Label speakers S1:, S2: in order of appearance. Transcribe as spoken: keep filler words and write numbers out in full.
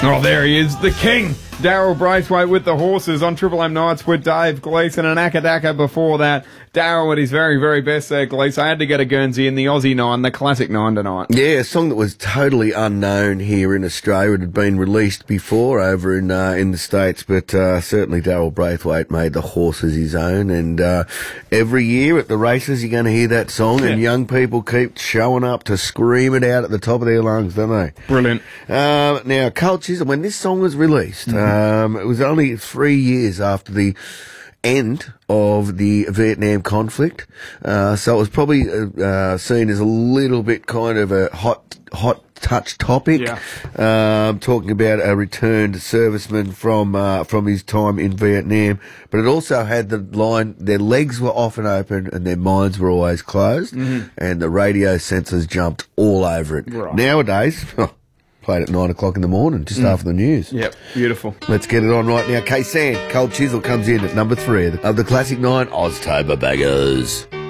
S1: Oh, there he is, the king, Daryl Braithwaite with the horses on Triple M Nights with Dave Gleeson and Akadaka before that. Daryl at his very, very best there, Gleeson. I had to get a Guernsey in the Aussie nine, the classic nine tonight.
S2: Yeah, a song that was totally unknown here in Australia. It had been released before over in uh, in the States, but uh, certainly Daryl Braithwaite made the horses his own. And uh, every year at the races, you're going to hear that song, yeah. and young people keep showing up to scream it out at the top of their lungs, don't they?
S1: Brilliant.
S2: Uh, now, Colt Chisholm, when this song was released, mm-hmm. um, it was only three years after the end of the Vietnam conflict, uh, so it was probably uh, uh, seen as a little bit kind of a hot, hot touch topic.
S1: Yeah.
S2: Um, talking about a returned serviceman from uh, from his time in Vietnam, but it also had the line: "Their legs were often open and their minds were always closed,"
S1: mm-hmm.
S2: and the radio sensors jumped all over it.
S1: Right.
S2: Nowadays. Played at nine o'clock in the morning, just mm. after the news.
S1: Yep, beautiful.
S2: Let's get it on right now. K-San, Colt Chisholm comes in at number three of the, of the Classic Nine Oztober Baggers.